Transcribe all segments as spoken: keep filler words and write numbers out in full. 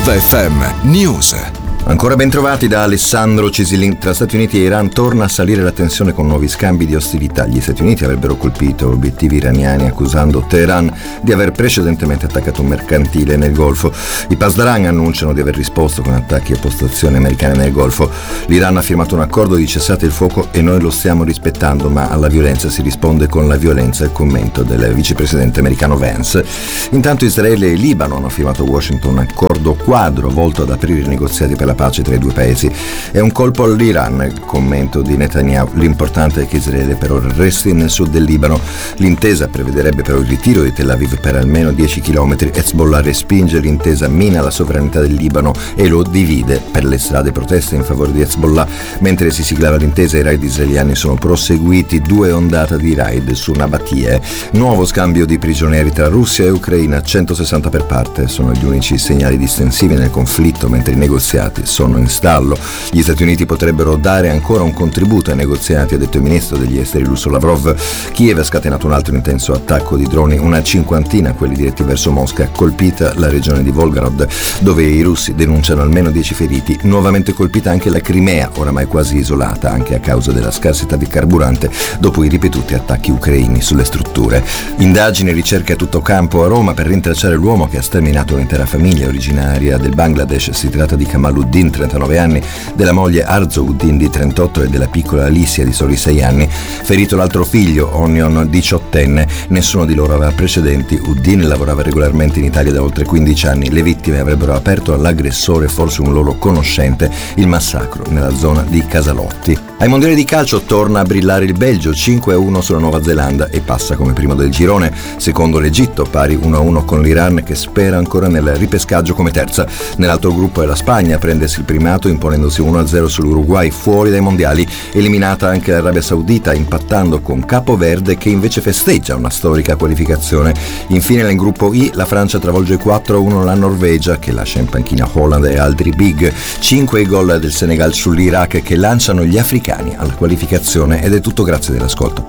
Nova F M News. Ancora ben trovati da Alessandro Cesilin. Tra Stati Uniti e Iran torna a salire la tensione con nuovi scambi di ostilità. Gli Stati Uniti avrebbero colpito obiettivi iraniani accusando Teheran di aver precedentemente attaccato un mercantile nel Golfo. I Pasdaran annunciano di aver risposto con attacchi a postazioni americane nel Golfo. L'Iran ha firmato un accordo di cessate il fuoco e noi lo stiamo rispettando, ma alla violenza si risponde con la violenza, il commento del vicepresidente americano Vance. Intanto Israele e Libano hanno firmato a Washington un accordo quadro volto ad aprire i negoziati per la pace tra i due paesi. È un colpo all'Iran, il commento di Netanyahu. L'importante è che Israele però resti nel sud del Libano. L'intesa prevederebbe però il ritiro di Tel Aviv per almeno dieci chilometri. Hezbollah respinge l'intesa, mina la sovranità del Libano e lo divide. Per le strade proteste in favore di Hezbollah. Mentre si siglava l'intesa, i raid israeliani sono proseguiti, due ondate di raid su Nabatie. Nuovo scambio di prigionieri tra Russia e Ucraina, centosessanta per parte. Sono gli unici segnali distensivi nel conflitto, mentre i negoziati sono in stallo. Gli Stati Uniti potrebbero dare ancora un contributo ai negoziati, ha detto il ministro degli esteri russo Lavrov. Kiev ha scatenato un altro intenso attacco di droni, una cinquantina quelli diretti verso Mosca, colpita la regione di Volgorod, dove i russi denunciano almeno dieci feriti. Nuovamente colpita anche la Crimea, oramai quasi isolata anche a causa della scarsità di carburante dopo i ripetuti attacchi ucraini sulle strutture. Indagini e ricerche a tutto campo a Roma per rintracciare l'uomo che ha sterminato un'intera famiglia originaria del Bangladesh. Si tratta di Kamaluddin, trentanove anni, della moglie Arzouddin di trentotto e della piccola Alicia di soli sei anni. Ferito l'altro figlio, Onion, diciottenne. Nessuno di loro aveva precedenti. Uddin lavorava regolarmente in Italia da oltre quindici anni. Le vittime avrebbero aperto all'aggressore, forse un loro conoscente, il massacro nella zona di Casalotti. Ai mondiali di calcio torna a brillare il Belgio, cinque a uno sulla Nuova Zelanda e passa come primo del girone. Secondo l'Egitto, pari uno a uno con l'Iran, che spera ancora nel ripescaggio come terza. Nell'altro gruppo è la Spagna a prendersi il primato imponendosi uno a zero sull'Uruguay, fuori dai mondiali. Eliminata anche l'Arabia Saudita, impattando con Capo Verde, che invece festeggia una storica qualificazione. Infine nel gruppo I la Francia travolge quattro a uno la Norvegia, che lascia in panchina Holland e altri big. cinque i gol del Senegal sull'Iraq, che lanciano gli africani alla qualificazione. Ed è tutto, grazie dell'ascolto.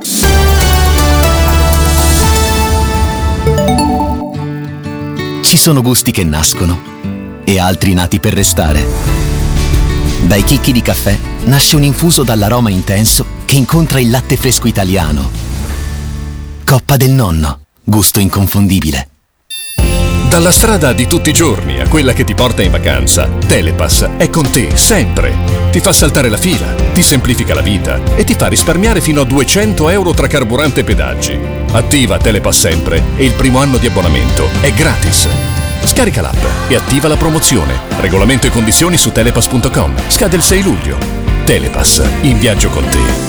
Ci sono gusti che nascono e altri nati per restare. Dai chicchi di caffè nasce un infuso dall'aroma intenso che incontra il latte fresco italiano. Coppa del Nonno, gusto inconfondibile. Dalla strada di tutti i giorni a quella che ti porta in vacanza, Telepass è con te sempre. Ti fa saltare la fila, ti semplifica la vita e ti fa risparmiare fino a duecento euro tra carburante e pedaggi. Attiva Telepass sempre e il primo anno di abbonamento è gratis. Scarica l'app e attiva la promozione. Regolamento e condizioni su telepass punto com. Scade il sei luglio. Telepass, in viaggio con te.